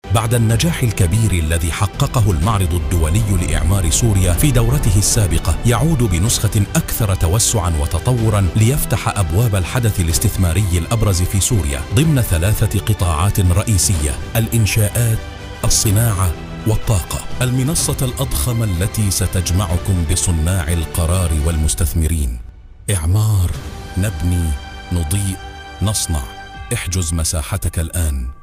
بعد النجاح الكبير الذي حققه المعرض الدولي لإعمار سوريا في دورته السابقة، يعود بنسخة أكثر توسعاً وتطوراً ليفتح أبواب الحدث الاستثماري الأبرز في سوريا ضمن 3 قطاعات رئيسية: الإنشاءات، الصناعة، والطاقة. المنصة الأضخم التي ستجمعكم بصناع القرار والمستثمرين. إعمار، نبني، نضيء، نصنع. احجز مساحتك الآن.